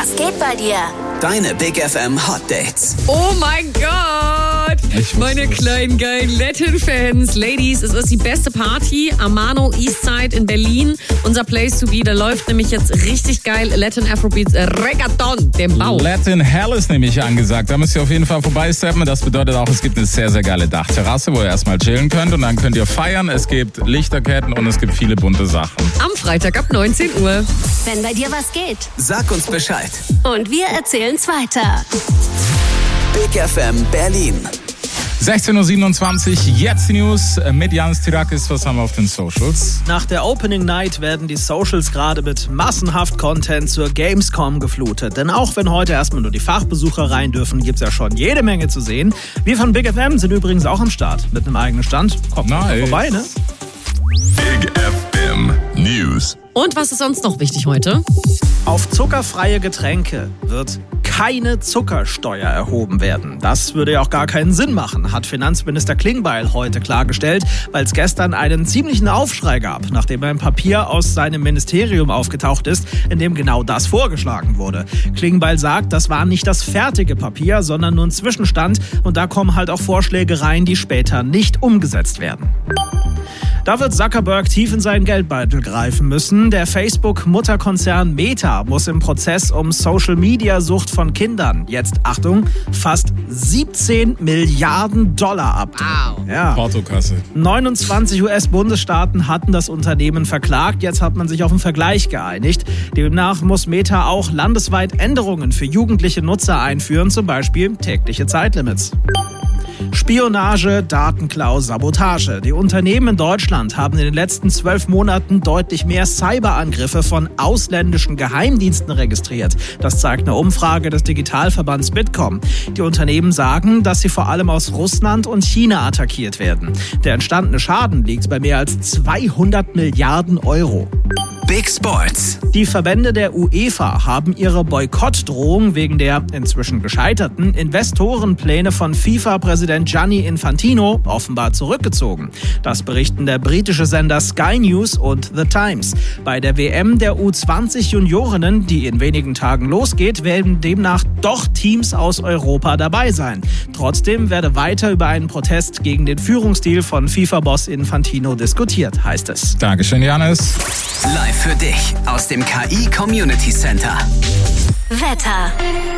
Was geht bei dir? Deine Big FM Hot Dates. Oh mein Gott! Meine kleinen geilen Latin-Fans. Ladies, es ist die beste Party. Amano Eastside in Berlin. Unser Place to be. Da läuft nämlich jetzt richtig geil Latin Afrobeats Reggaeton, dem Bau. Latin Hell ist nämlich angesagt. Da müsst ihr auf jeden Fall vorbeisteppen. Das bedeutet auch, es gibt eine sehr, sehr geile Dachterrasse, wo ihr erstmal chillen könnt. Und dann könnt ihr feiern. Es gibt Lichterketten und es gibt viele bunte Sachen. Am Freitag ab 19 Uhr. Wenn bei dir was geht. Sag uns Bescheid. Und wir erzählen's weiter. Big FM Berlin. 16.27 Uhr, jetzt die News mit Janis Tirakis. Was haben wir auf den Socials? Nach der Opening Night werden die Socials gerade mit massenhaft Content zur Gamescom geflutet. Denn auch wenn heute erstmal nur die Fachbesucher rein dürfen, gibt's ja schon jede Menge zu sehen. Wir von Big FM sind übrigens auch am Start mit einem eigenen Stand. Kommt mal vorbei, ne? Big FM News. Und was ist sonst noch wichtig heute? Auf zuckerfreie Getränke wird keine Zuckersteuer erhoben werden. Das würde ja auch gar keinen Sinn machen, hat Finanzminister Klingbeil heute klargestellt, weil es gestern einen ziemlichen Aufschrei gab, nachdem ein Papier aus seinem Ministerium aufgetaucht ist, in dem genau das vorgeschlagen wurde. Klingbeil sagt, das war nicht das fertige Papier, sondern nur ein Zwischenstand und da kommen halt auch Vorschläge rein, die später nicht umgesetzt werden. Da wird Zuckerberg tief in seinen Geldbeutel greifen müssen. Der Facebook-Mutterkonzern Meta muss im Prozess um Social-Media-Sucht von Kindern jetzt, Achtung, fast 17 Milliarden Dollar abdrücken. Wow. Ja. Portokasse. 29 US-Bundesstaaten hatten das Unternehmen verklagt. Jetzt hat man sich auf einen Vergleich geeinigt. Demnach muss Meta auch landesweit Änderungen für jugendliche Nutzer einführen, zum Beispiel tägliche Zeitlimits. Spionage, Datenklau, Sabotage. Die Unternehmen in Deutschland haben in den letzten 12 Monaten deutlich mehr Cyberangriffe von ausländischen Geheimdiensten registriert. Das zeigt eine Umfrage des Digitalverbands Bitkom. Die Unternehmen sagen, dass sie vor allem aus Russland und China attackiert werden. Der entstandene Schaden liegt bei mehr als 200 Milliarden Euro. Big Sports. Die Verbände der UEFA haben ihre Boykottdrohung wegen der inzwischen gescheiterten Investorenpläne von FIFA-Präsident Gianni Infantino offenbar zurückgezogen. Das berichten der britische Sender Sky News und The Times. Bei der WM der U20-Juniorinnen, die in wenigen Tagen losgeht, werden demnach doch Teams aus Europa dabei sein. Trotzdem werde weiter über einen Protest gegen den Führungsstil von FIFA-Boss Infantino diskutiert, heißt es. Dankeschön, Janis. Live für dich aus dem KI Community Center. Wetter.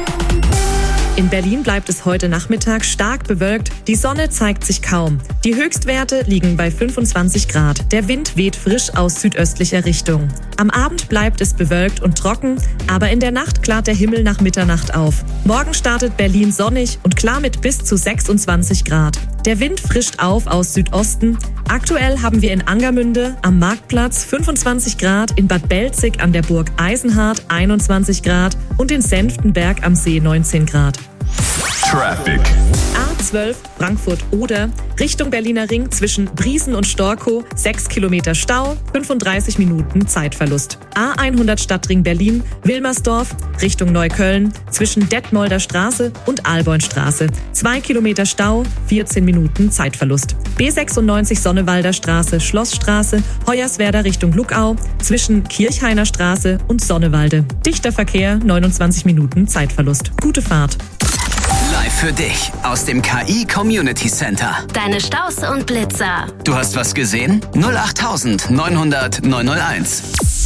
In Berlin bleibt es heute Nachmittag stark bewölkt. Die Sonne zeigt sich kaum. Die Höchstwerte liegen bei 25 Grad. Der Wind weht frisch aus südöstlicher Richtung. Am Abend bleibt es bewölkt und trocken, aber in der Nacht klart der Himmel nach Mitternacht auf. Morgen startet Berlin sonnig und klar mit bis zu 26 Grad. Der Wind frischt auf aus Südosten. Aktuell haben wir in Angermünde am Marktplatz 25 Grad, in Bad Belzig an der Burg Eisenhardt 21 Grad und in Senftenberg am See 19 Grad. Traffic. A12 Frankfurt-Oder, Richtung Berliner Ring zwischen Briesen und Storkow, 6 Kilometer Stau, 35 Minuten Zeitverlust. A100 Stadtring Berlin, Wilmersdorf, Richtung Neukölln, zwischen Detmolder Straße und Alboinstraße, 2 Kilometer Stau, 14 Minuten Zeitverlust. B96 Sonnewalder Straße, Schlossstraße, Hoyerswerda Richtung Luckau, zwischen Kirchhainer Straße und Sonnewalde. Dichter Verkehr, 29 Minuten Zeitverlust. Gute Fahrt. Live für dich aus dem KI Community Center. Deine Staus und Blitzer. Du hast was gesehen? 08900 901.